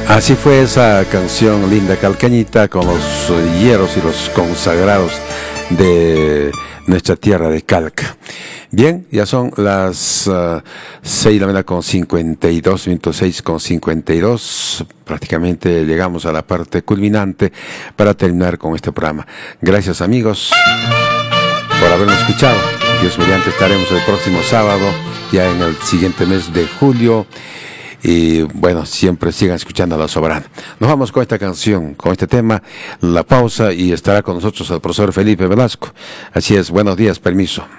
Así fue esa canción linda calcañita con los hieros y los consagrados de nuestra tierra de Calca. Bien, ya son las 6 de la mañana con 52 minutos, 6 con 52. Prácticamente llegamos a la parte culminante para terminar con este programa. Gracias, amigos, por habernos escuchado. Dios mediante, estaremos el próximo sábado, ya en el siguiente mes de julio. Y bueno, siempre sigan escuchando a La Soberana. Nos vamos con esta canción, con este tema, la pausa, y estará con nosotros el profesor Felipe Velasco. Así es, buenos días, permiso.